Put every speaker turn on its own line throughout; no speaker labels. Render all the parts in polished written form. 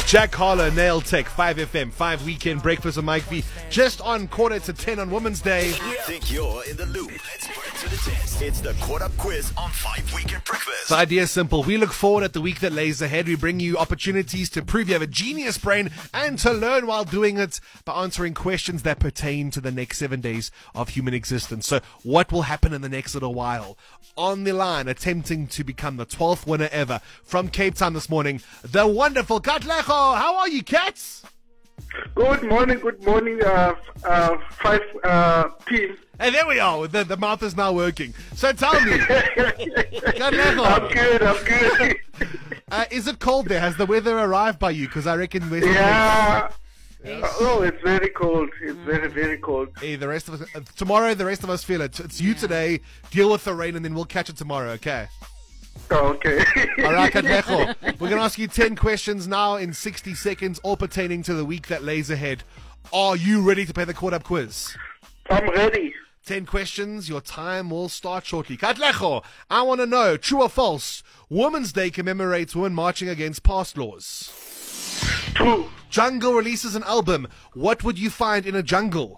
Jack Harlow, Nail Tech, 5FM, 5 Weekend Breakfast with Mike V. Just on 9:45 on Women's Day.
Think you're in the loop? Let's put it to the test. It's the Caught Up Quiz on 5 Weekend Breakfast.
The idea is simple. We look forward at the week that lays ahead. We bring you opportunities to prove you have a genius brain and to learn while doing it by answering questions that pertain to the next 7 days of human existence. So what will happen in the next little while? On the line, attempting to become the 12th winner ever from Cape Town this morning, the wonderful Katlego. How are you, Cats?
Good morning, five team.
Hey, there we are. The mouth is now working. So tell me, Katlego,
I'm good.
is it cold there? Has the weather arrived by you? Because I reckon we're
Yeah. Oh, it's very cold. It's very, very cold.
Hey, the rest of us tomorrow. The rest of us feel it. It's you today. Deal with the rain, and then we'll catch it tomorrow. Okay.
Oh, okay.
All right, Katlego. We're going to ask you 10 questions now in 60 seconds, all pertaining to the week that lays ahead. Are you ready to play the Caught Up Quiz?
I'm ready.
10 questions. Your time will start shortly. Katlego, I want to know, true or false, Women's Day commemorates women marching against past laws.
True.
Jungle releases an album. What would you find in a jungle?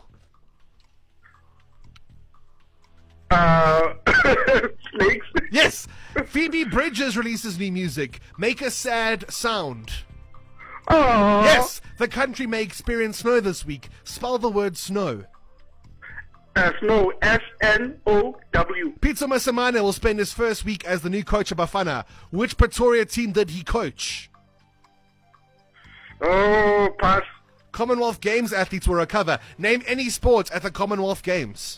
Snakes.
Yes. Phoebe Bridgers releases new music. Make a sad sound.
Oh.
Yes. The country may experience snow this week. Spell the word snow.
Snow. S-N-O-W.
Pitso Mosimane will spend his first week as the new coach of Bafana. Which Pretoria team did he coach?
Oh, pass.
Commonwealth Games athletes will recover. Name any sport at the Commonwealth Games.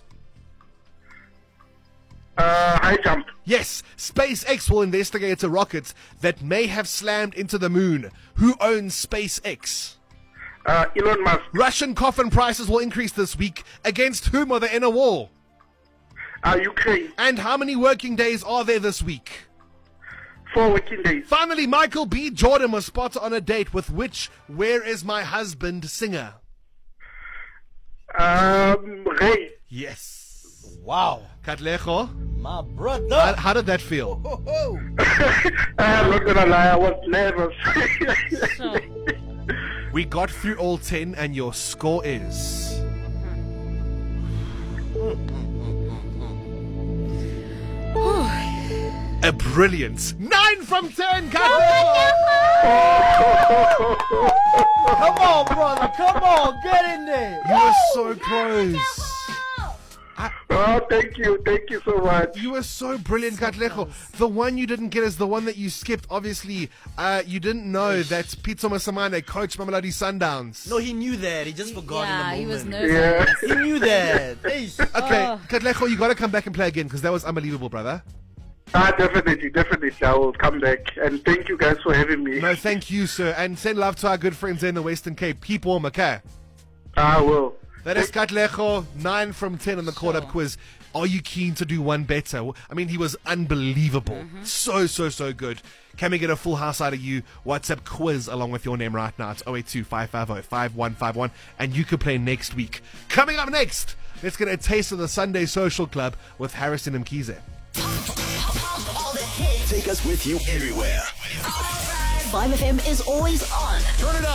High jump.
Yes, SpaceX will investigate a rocket that may have slammed into the moon. Who owns SpaceX?
Elon Musk.
Russian coffin prices will increase this week. Against whom are they in a war?
Ukraine.
And how many working days are there this week?
4 working days.
Finally, Michael B. Jordan was spotted on a date with which Where Is My Husband singer?
Ray.
Yes.
Wow.
Katlego,
My brother.
how did that feel?
I'm not gonna lie, I was nervous.
We got through all 10 and your score is... a brilliant 9 from 10, Katlego!
Come on, brother. Come on. Get in there.
You were so close.
Oh, thank you so much.
You were so brilliant, Katlego. The one you didn't get is the one that you skipped. Obviously, you didn't know that Pitso Mosimane coached Mamelodi Sundowns.
No, he knew that. He just forgot
Yeah,
in
he
the
was
moment.
nervous.
Yeah.
He knew that. Eish.
Okay, Katlego, you got to come back and play again because that was unbelievable, brother.
Definitely. I will come back. And thank you guys for having me.
No, thank you, sir. And send love to our good friends in the Western Cape. Keep warm, okay?
I will.
That is Katlego, 9 from 10 on the Caught Up Quiz. Are you keen to do one better? I mean, he was unbelievable. So good. Can we get a full house out of you? WhatsApp quiz along with your name right now. It's 082-550-5151. And you could play next week. Coming up next, let's get a taste of the Sunday Social Club with Harrison Mkhize.
Take us with you everywhere.
5FM is always on.
Turn it up.